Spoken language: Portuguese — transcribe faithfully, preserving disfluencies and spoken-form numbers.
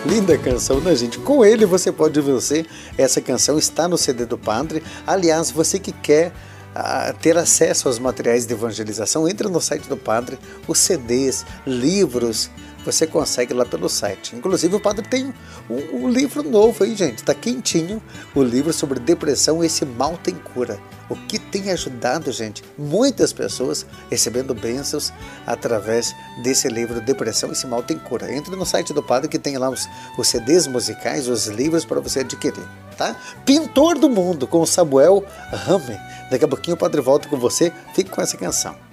Linda canção, né, gente? Com ele você pode vencer. Essa canção está no C D do Padre. Aliás, você que quer ah, ter acesso aos materiais de evangelização, entre no site do Padre. Os C Ds, livros, você consegue lá pelo site. Inclusive o Padre tem um, um livro novo aí, gente. Tá quentinho. O livro sobre depressão, Esse Mal Tem Cura. O que tem ajudado, gente, muitas pessoas recebendo bênçãos através desse livro Depressão, Esse Mal Tem Cura. Entre no site do Padre que tem lá os, os C Ds musicais, os livros para você adquirir, tá? Pintor do Mundo, com Samuel Hammer. Daqui a pouquinho o Padre volta com você. Fique com essa canção.